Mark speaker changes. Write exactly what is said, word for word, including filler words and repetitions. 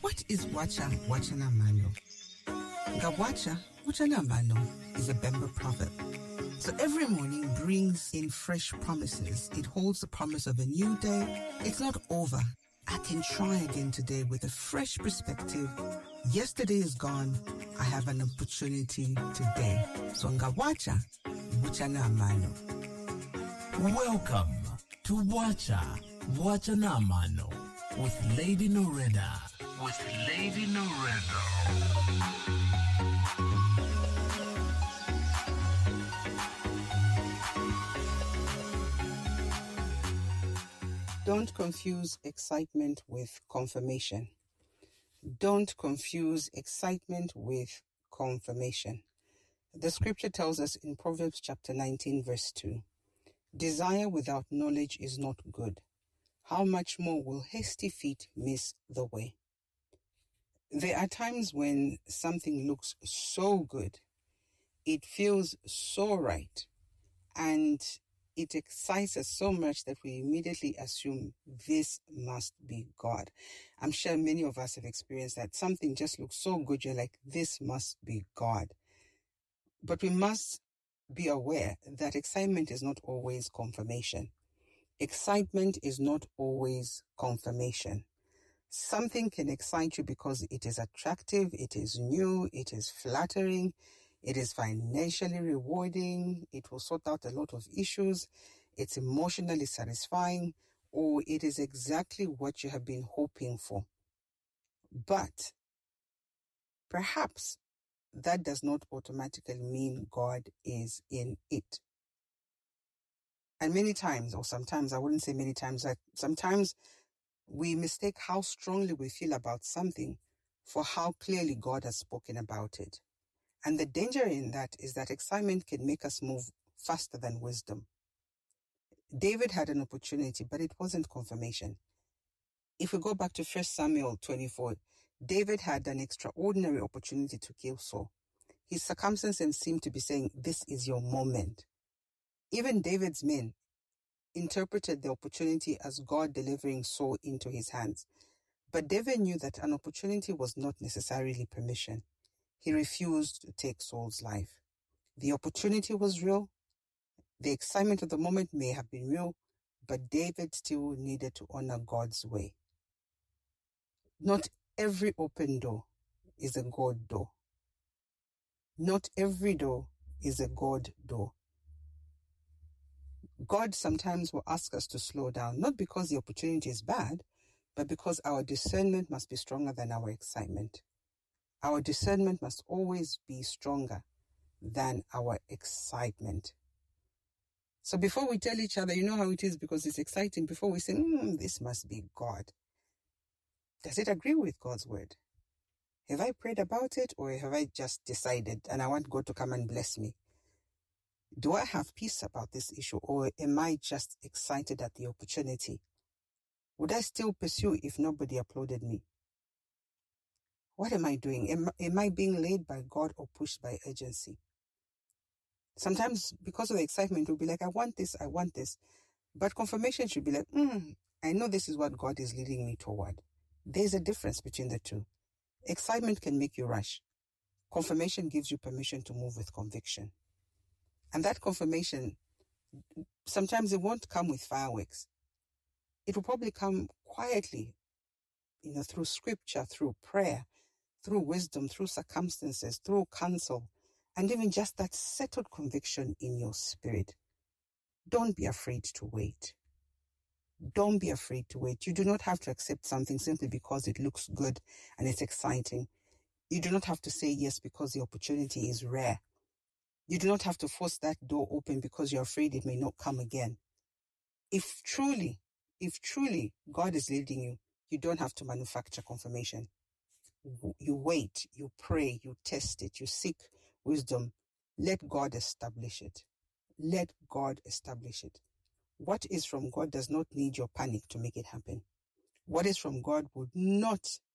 Speaker 1: What is Wacha Wachana Mano? Gawacha Wachana Mano is a Bemba proverb. So every morning brings in fresh promises. It holds the promise of a new day. It's not over. I can try again today with a fresh perspective. Yesterday is gone. I have an opportunity today. So Gawacha Wachana Mano.
Speaker 2: Welcome to Wacha Wachana Mano with Lady Noreda. With Lady Noreda.
Speaker 1: Don't confuse excitement with confirmation. Don't confuse excitement with confirmation. The scripture tells us in Proverbs chapter nineteen verse two, desire without knowledge is not good. How much more will hasty feet miss the way? There are times when something looks so good, it feels so right, and it excites us so much that we immediately assume this must be God. I'm sure many of us have experienced that. Something just looks so good, you're like, this must be God. But we must be aware that excitement is not always confirmation. Excitement is not always confirmation. Something can excite you because it is attractive, it is new, it is flattering, it is financially rewarding, it will sort out a lot of issues, it's emotionally satisfying, or it is exactly what you have been hoping for. But perhaps that does not automatically mean God is in it. And many times, or sometimes, I wouldn't say many times, like sometimes we mistake how strongly we feel about something for how clearly God has spoken about it. And the danger in that is that excitement can make us move faster than wisdom. David had an opportunity, but it wasn't confirmation. If we go back to First Samuel twenty-four, David had an extraordinary opportunity to kill Saul. His circumstances seemed to be saying, this is your moment. Even David's men interpreted the opportunity as God delivering Saul into his hands. But David knew that an opportunity was not necessarily permission. He refused to take Saul's life. The opportunity was real. The excitement of the moment may have been real, but David still needed to honor God's way. Not every open door is a God door. Not every door is a God door. God sometimes will ask us to slow down, not because the opportunity is bad, but because our discernment must be stronger than our excitement. Our discernment must always be stronger than our excitement. So before we tell each other, you know how it is because it's exciting, before we say, mm, this must be God. Does it agree with God's word? Have I prayed about it, or have I just decided and I want God to come and bless me? Do I have peace about this issue, or am I just excited at the opportunity? Would I still pursue if nobody applauded me? What am I doing? Am, am I being led by God or pushed by urgency? Sometimes because of the excitement, we'll be like, I want this, I want this. But confirmation should be like, mm, I know this is what God is leading me toward. There's a difference between the two. Excitement can make you rush. Confirmation gives you permission to move with conviction. And that confirmation, sometimes it won't come with fireworks. It will probably come quietly, you know, through scripture, through prayer, through wisdom, through circumstances, through counsel, and even just that settled conviction in your spirit. Don't be afraid to wait. Don't be afraid to wait. You do not have to accept something simply because it looks good and it's exciting. You do not have to say yes because the opportunity is rare. You do not have to force that door open because you're afraid it may not come again. If truly, if truly God is leading you, you don't have to manufacture confirmation. You wait, you pray, you test it, you seek wisdom. Let God establish it. Let God establish it. What is from God does not need your panic to make it happen. What is from God would not